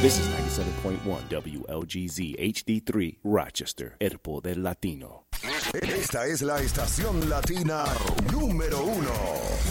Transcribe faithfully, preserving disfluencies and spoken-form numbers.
This is ninety-seven point one W L G Z H D three, Rochester, el poder latino. Esta es la estación latina número uno.